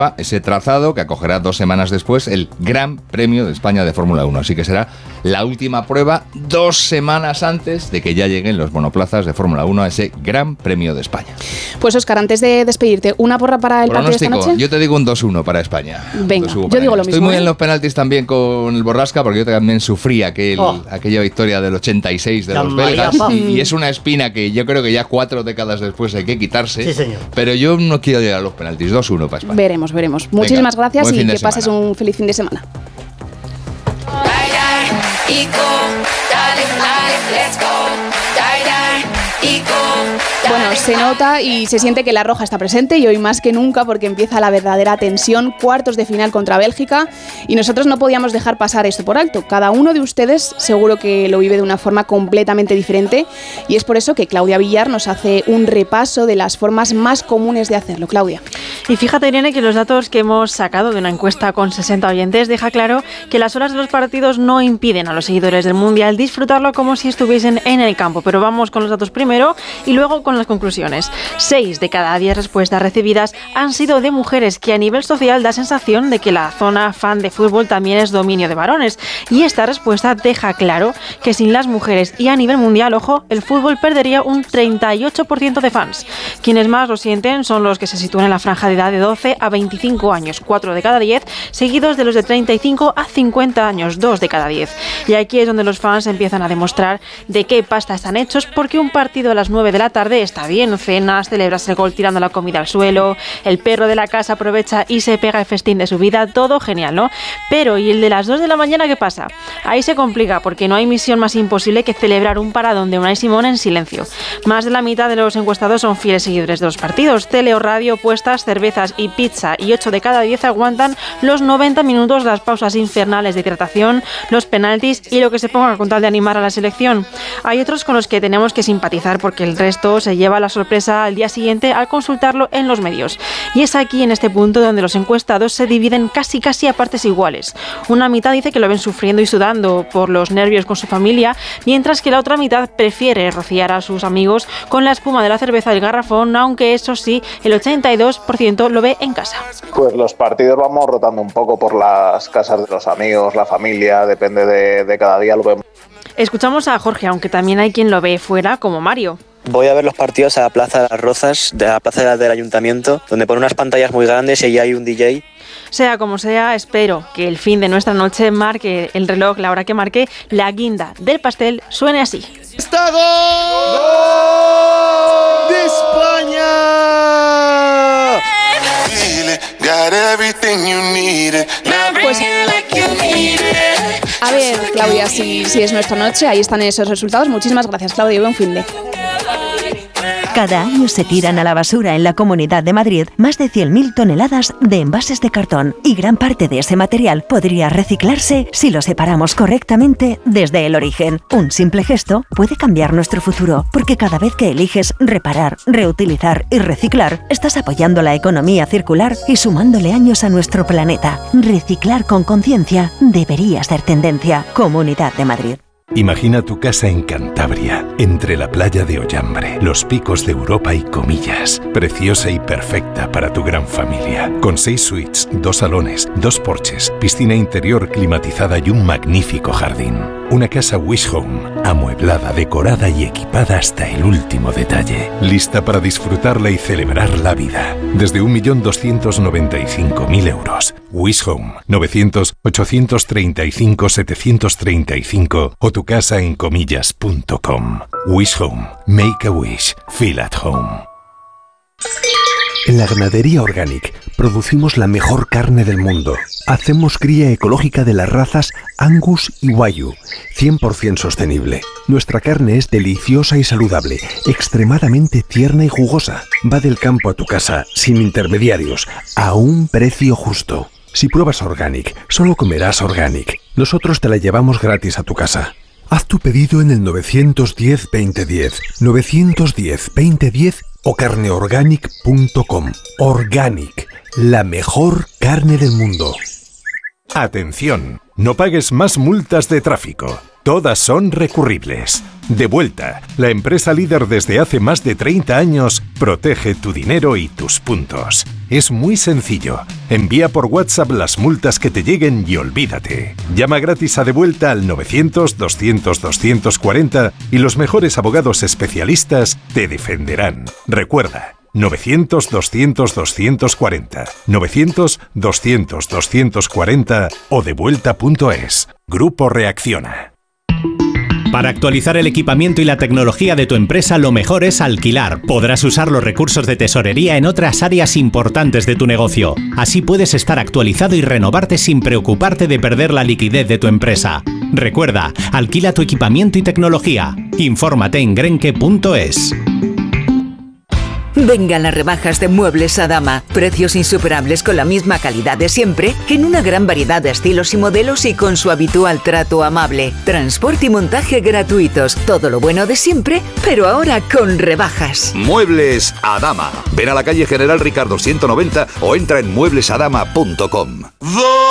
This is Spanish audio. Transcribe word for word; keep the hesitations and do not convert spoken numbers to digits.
ese trazado que acogerá dos semanas después el Gran Premio de España de Fórmula uno. Así que será la última prueba dos semanas antes de que ya lleguen los monoplazas de Fórmula uno a ese Gran Premio de España. Pues Óscar, antes de despedirte, ¿una porra para el partido de esta noche? Yo te digo un dos uno para España. Venga, yo digo lo mismo. Estoy muy ¿eh? en los penaltis también con el Borrasca, porque yo también sufrí aquel, oh. aquella victoria del ochenta y seis de la los belgas. Y, y es una espina que yo creo que ya cuatro décadas después hay que quitarse. Sí, señor. Pero yo no quiero llegar a los penaltis. dos uno para España. Veremos, veremos. Muchísimas Venga, gracias y que pases un feliz fin de semana. Bueno, se nota y se siente que la roja está presente y hoy más que nunca porque empieza la verdadera tensión, cuartos de final contra Bélgica y nosotros no podíamos dejar pasar esto por alto. Cada uno de ustedes seguro que lo vive de una forma completamente diferente y es por eso que Claudia Villar nos hace un repaso de las formas más comunes de hacerlo. Claudia. Y fíjate, Irene, que los datos que hemos sacado de una encuesta con sesenta oyentes deja claro que las horas de los partidos no impiden a los seguidores del Mundial disfrutarlo como si estuviesen en el campo. Pero vamos con los datos primero y luego con las conclusiones. Seis de cada diez respuestas recibidas han sido de mujeres, que a nivel social da sensación de que la zona fan de fútbol también es dominio de varones. Y esta respuesta deja claro que sin las mujeres y a nivel mundial, ojo, el fútbol perdería un treinta y ocho por ciento de fans. Quienes más lo sienten son los que se sitúan en la franja de edad de doce a veinticinco años, cuatro de cada diez, seguidos de los de treinta y cinco a cincuenta años, dos de cada diez. Y aquí es donde los fans empiezan a demostrar de qué pasta están hechos, porque un partido a las nueve de la tarde está bien, cenas, celebras el gol tirando la comida al suelo, el perro de la casa aprovecha y se pega el festín de su vida, todo genial, ¿no? Pero ¿y el de las dos de la mañana qué pasa? Ahí se complica, porque no hay misión más imposible que celebrar un paradón de Unai Simón en silencio. Más de la mitad de los encuestados son fieles seguidores de los partidos. Tele o radio, puestas, cervezas y pizza, y ocho de cada diez aguantan los noventa minutos, las pausas infernales de hidratación, los penaltis y lo que se ponga con tal de animar a la selección. Hay otros con los que tenemos que simpatizar porque el resto se lleva la sorpresa al día siguiente al consultarlo en los medios. Y es aquí, en este punto, donde los encuestados se dividen casi casi a partes iguales. Una mitad dice que lo ven sufriendo y sudando por los nervios con su familia, mientras que la otra mitad prefiere rociar a sus amigos con la espuma de la cerveza del garrafón, aunque eso sí, el ochenta y dos por ciento lo ve en casa. Pues los partidos vamos rotando un poco por las casas de los amigos, la familia, depende de, de cada día lo vemos. Escuchamos a Jorge, aunque también hay quien lo ve fuera, como Mario. Voy a ver los partidos a la Plaza de las Rozas, de la Plaza del Ayuntamiento, donde ponen unas pantallas muy grandes y allí hay un D J. Sea como sea, espero que el fin de nuestra noche marque el reloj, la hora que marque, la guinda del pastel suene así. ¡Está gol de España! Pues, a ver, Claudia, si, si es nuestra noche, ahí están esos resultados. Muchísimas gracias, Claudia, y buen fin de. Cada año se tiran a la basura en la Comunidad de Madrid más de cien mil toneladas de envases de cartón y gran parte de ese material podría reciclarse si lo separamos correctamente desde el origen. Un simple gesto puede cambiar nuestro futuro, porque cada vez que eliges reparar, reutilizar y reciclar, estás apoyando la economía circular y sumándole años a nuestro planeta. Reciclar con conciencia debería ser tendencia. Comunidad de Madrid. Imagina tu casa en Cantabria, entre la playa de Ollambre, los picos de Europa y Comillas. Preciosa y perfecta para tu gran familia. Con seis suites, dos salones, dos porches, piscina interior climatizada y un magnífico jardín. Una casa Wish Home, amueblada, decorada y equipada hasta el último detalle. Lista para disfrutarla y celebrar la vida. Desde un millón doscientos noventa y cinco mil euros. Wish Home, novecientos, ochocientos treinta y cinco, setecientos treinta y cinco o tu casa en comillas punto com. Wish Home. Make a wish. Feel at home. En la Ganadería Organic producimos la mejor carne del mundo. Hacemos cría ecológica de las razas Angus y Wagyu, cien por ciento sostenible. Nuestra carne es deliciosa y saludable, extremadamente tierna y jugosa. Va del campo a tu casa, sin intermediarios, a un precio justo. Si pruebas Organic, solo comerás Organic. Nosotros te la llevamos gratis a tu casa. Haz tu pedido en el nueve uno cero, veinte diez, nueve uno cero, veinte diez o carne organic punto com. Organic, la mejor carne del mundo. Atención, no pagues más multas de tráfico. Todas son recurribles. De Vuelta, la empresa líder desde hace más de treinta años, protege tu dinero y tus puntos. Es muy sencillo. Envía por WhatsApp las multas que te lleguen y olvídate. Llama gratis a De Vuelta al novecientos, doscientos, doscientos cuarenta y los mejores abogados especialistas te defenderán. Recuerda, novecientos, doscientos, doscientos cuarenta, novecientos, doscientos, doscientos cuarenta o devuelta punto es. Grupo Reacciona. Para actualizar el equipamiento y la tecnología de tu empresa, lo mejor es alquilar. Podrás usar los recursos de tesorería en otras áreas importantes de tu negocio. Así puedes estar actualizado y renovarte sin preocuparte de perder la liquidez de tu empresa. Recuerda, alquila tu equipamiento y tecnología. Infórmate en grenke punto es. Vengan las rebajas de Muebles Adama. Precios insuperables con la misma calidad de siempre, en una gran variedad de estilos y modelos y con su habitual trato amable. Transporte y montaje gratuitos. Todo lo bueno de siempre, pero ahora con rebajas. Muebles Adama. Ven a la calle General Ricardo ciento noventa o entra en muebles adama punto com.